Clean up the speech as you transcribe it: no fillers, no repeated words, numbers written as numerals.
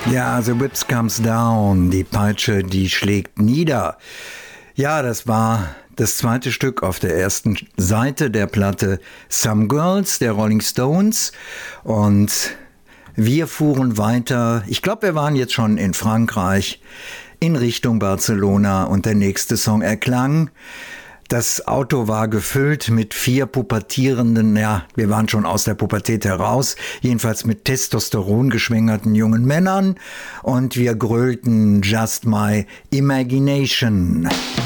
Ja, The Whips Comes Down, die Peitsche, die schlägt nieder. Ja, das war das zweite Stück auf der ersten Seite der Platte Some Girls der Rolling Stones. Und wir fuhren weiter. Ich glaube, wir waren jetzt schon in Frankreich in Richtung Barcelona und der nächste Song erklang. Das Auto war gefüllt mit 4 pubertierenden, ja, wir waren schon aus der Pubertät heraus, jedenfalls mit Testosteron geschwängerten jungen Männern und wir grölten Just My Imagination.